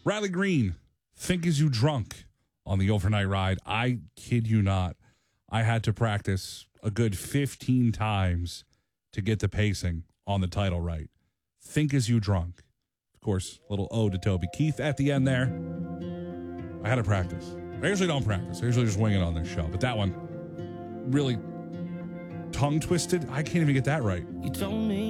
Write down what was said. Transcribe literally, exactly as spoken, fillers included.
Riley Green, Think Is You Drunk on the overnight ride. I kid you not. I had to practice a good fifteen times to get the pacing on the title right. Think Is You Drunk. Of course, little ode to Toby Keith at the end there. I had to practice. I usually don't practice. I usually just wing it on this show. But that one, really tongue twisted. I can't even get that right. You told me